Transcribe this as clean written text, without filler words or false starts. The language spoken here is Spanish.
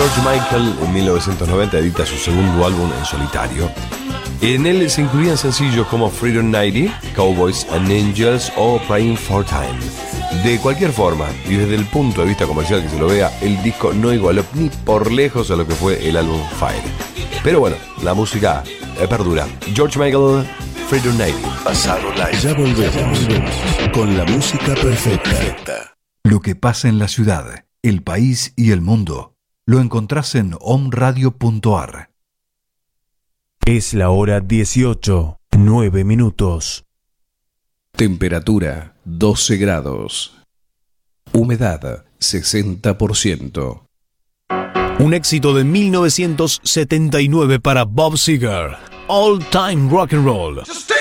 George Michael en 1990 edita su segundo álbum en solitario. En él se incluían sencillos como Freedom 90, Cowboys and Angels o Praying for Time. De cualquier forma, y desde el punto de vista comercial que se lo vea, el disco no igualó ni por lejos a lo que fue el álbum Fire. Pero bueno, la música perdura. George Michael, Freedom 90. Pasado Live. Ya volvemos con la música perfecta. Lo que pasa en la ciudad, el país y el mundo, lo encontrás en omradio.ar. Es la hora 18, 9 minutos. Temperatura 12 grados. Humedad 60%. Un éxito de 1979 para Bob Seger. All Time Rock and Roll.